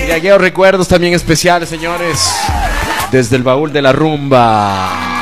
Aquellos recuerdos también especiales, señores. Desde el baúl de la rumba.